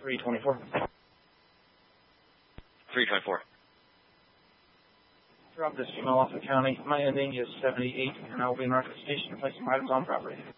324. 324. Drop this email off the county. My ending is 78, and I will be in our station to place some items on property.